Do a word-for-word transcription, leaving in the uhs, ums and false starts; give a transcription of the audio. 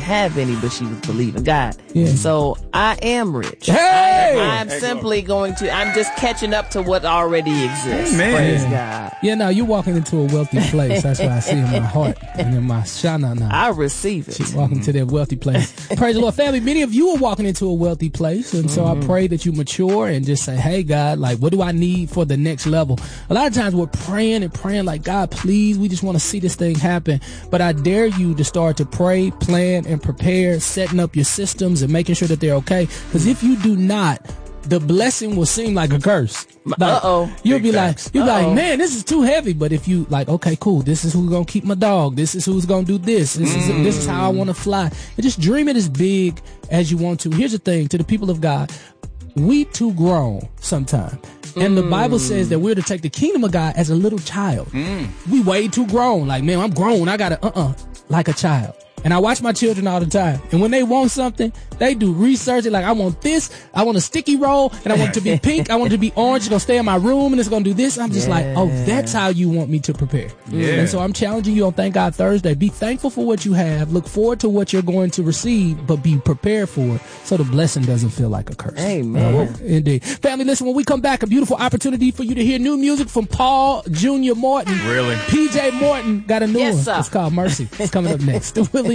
have any, but she was believing God. Yeah. So I am rich. Hey! I, I'm simply going to, I'm just catching up to what already exists. Amen. Praise Yeah. God. Yeah, no, you're walking into a wealthy place. That's what I see in my heart and in my shana now. I receive it. Walking to that wealthy place. Praise the Lord. Family, many of you are walking into a wealthy place. And so mm-hmm. I pray that you mature and just say, hey, God, like, what do I need for the next level? A lot of times we're praying and praying like, God, please, we just want to see this thing happen. But I dare you to start to pray, plan, and prepare, setting up your systems and making sure that they're okay. Because if you do not, the blessing will seem like a curse. Like, uh-oh. You'll Big be facts. like, you'll Uh-oh. be like, man, this is too heavy. But if you like, okay, cool. This is who's going to keep my dog. This is who's going to do this. This is, Mm. this is how I want to fly. And just dream it as big as you want to. Here's the thing to the people of God. We too grown sometimes. And the Bible says that we're to take the kingdom of God as a little child. Mm. We way too grown. Like, man, I'm grown. I got to, uh-uh, like a child. And I watch my children all the time. And when they want something, they do research. They're like, I want this. I want a sticky roll. And I want it to be pink. I want it to be orange. It's going to stay in my room. And it's going to do this. I'm just Yeah. like, oh, that's how you want me to prepare. Yeah. And so I'm challenging you on Thank God Thursday. Be thankful for what you have. Look forward to what you're going to receive, but be prepared for it so the blessing doesn't feel like a curse. Amen. All right? Indeed. Family, listen, when we come back, a beautiful opportunity for you to hear new music from Paul Junior Morton. Really? P J Morton got a new Yes, one. sir. It's called Mercy. It's coming up next. The Willie